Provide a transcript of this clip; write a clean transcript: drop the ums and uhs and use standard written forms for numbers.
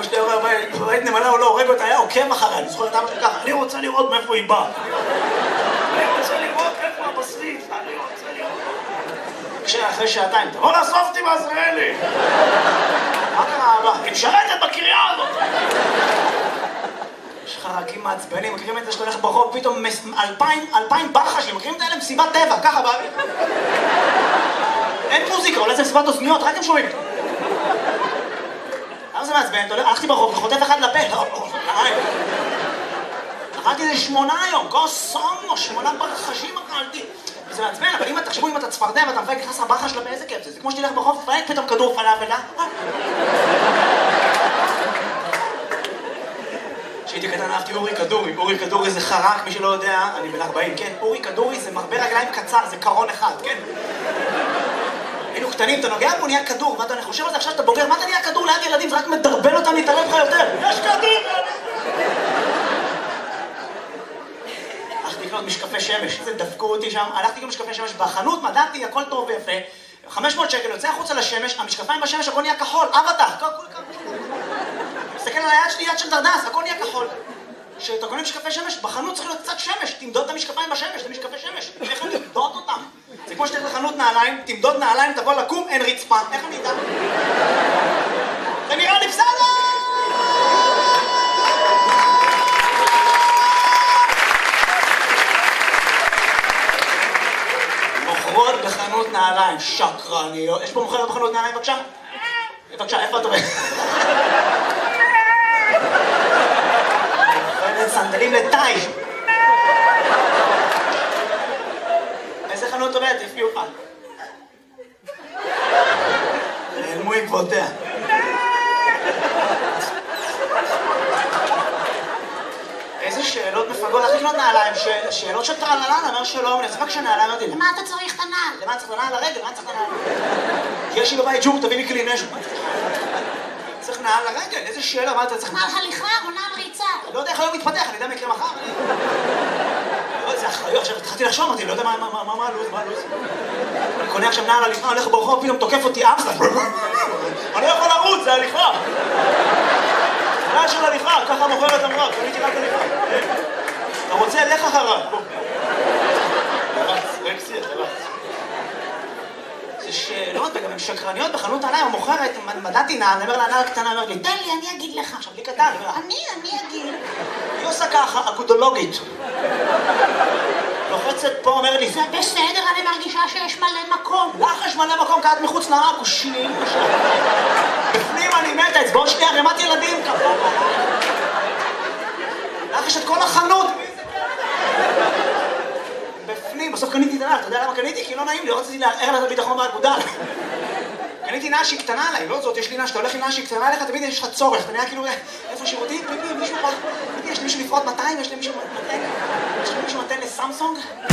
שלי אומר, בבית נמלה הוא לא הורג אותה, היה עוקב אחריה, אני זוכר את אבא שלי ככה, אני רוצה לראות מאיפה היא באה. אני רוצה לראות איפה הבשריף, אני רוצה לראות. אחרי שעתיים, תבוא לאסוף אותי בעזריאלי. מה קרה אבא? היא משרתת בקריה הזאת. יש לך רקים מעצבנים, מכירים את זה שאתה הולך ברחוב, פתאום 2,000 ברחשים, מכירים את האלה מסיבת טבע, ככה באוויר. אין מוזיקה, אולי זה מסיבת אוזניות, רק הם שומעים. למה זה מעצבן? הלכתי ברחוב וחוטף אחד לפה. אכלתי איזה 8 היום, קוסומו, 8 ברחשים אכלתי. זה מעצבן, אבל אם תחשבו אם אתה צפרדע ואתה מפייק נכנס הברחה שלה באיזה כיף זה. זה כמו שתלך ברחוב, תפייק פתאום כדור פלאפל, כשהייתי קטן אהבתי אורי כדורי. אורי כדורי זה חרק, מי שלא יודע, אני בן 40, כן. אורי כדורי זה מרבה רגליים קצר, זה קרון אחד, כן. היינו קטנים, אתה נוגע בו, נהיה כדור, ואתה חושב על זה עכשיו שאתה בוגר, מה אתה נהיה כדור ליד ילדים? זה רק מדרבן אותם להתערב לך יותר. יש כדור! הלכתי לקנות משקפי שמש, זה דפקו אותי שם, הלכתי לקנות משקפי שמש בחנות, מדעתי, הכל טוב ויפה, 500 שקל, יוצא החוצה לשמש, המשקפיים בשמש, הכל נהיה כחול, אבטח, הכל כחול. מסתכל על היד שלי, יד של דרדס, הכל נהיה כחול. כשאתה קונה משקפי שמש, בחנות צריך להיות קצת שמש, תמדוד את המשקפיים בשמש, את המשקפי שמש, איך אני אמדוד אותם? זה כמו שתלך לחנות נעליים, תמדוד נעליים, תבוא לקום, אין רצפה, איך אני אדע? זה נראה לי בסדר! מוכרות בחנות נעליים, שקרניות. יש פה מוכרת בחנות נעליים, בבקשה? בבקשה, איפה את עובדת? מוכרת סנדלים לטאי. איזה חנות עובדת? תפגיעו לך. נעלמו עקבותיה. איזה שאלות מפגות, איך לקנות נעליים? שאלות של טרללן, אמר שלום, אני אצבק שנעליים, אמרתי, למה אתה צריך את הנעל? למה צריך את הנעל לרגל? למה צריך את הנעל? יש לי בבית ג'ור, תביא לי כלי נשק. צריך נעל לרגל, איזה שאלה, מה אתה צריך? נעל הליכה או נעל ריצה? לא יודע איך היום מתפתח, אני יודע מה יקרה מחר. זה אחריות, עכשיו התחלתי לחשוב, אמרתי, לא יודע מה הלו"ז, אני קונה עכשיו נעל הליכה, הולך ברחוב, פתאום תוקף אותי אמסטר. אני לא יכול לרוץ, זה הליכה. נעל של הליכה, ככה מוכרת אמרה, קניתי רק הליכה. אתה רוצה, לך אחריו. רקסי, אתה רץ. זה שאלות, וגם הן שקרניות בחנות נעליים, המוכרת, מדעתי נעל, אני אומר לה, נעל קטנה, אומר לי, תן לי, אני אגיד לך. עכשיו, לי קטן, אני אגיד. היא עושה ככה, אקודולוגית. לוחצת פה, אומר לי, זה בסדר, אני מרגישה שיש מלא מקום. לך יש מלא מקום, קעת מחוץ לעכו, שנים. בפנים אני מתה, אצבעות שלי ערימת ילדים. לך יש את כל החנות. בפנים, בסוף קניתי את הנעל, אתה יודע למה קניתי? כי לא נעים לי, לא רציתי לערער לה את הביטחון באגודה. קניתי נעל שהיא קטנה עליי, לא זאת, יש לי נעל, שאתה הולך עם נעל שהיא קטנה עליך, תמיד יש לך צורך, אתה נראה כאילו, איפה שירותים, פיפי, מישהו, יש לי מישהו לפרוט 200, יש לי מישהו מתן לסמסונג?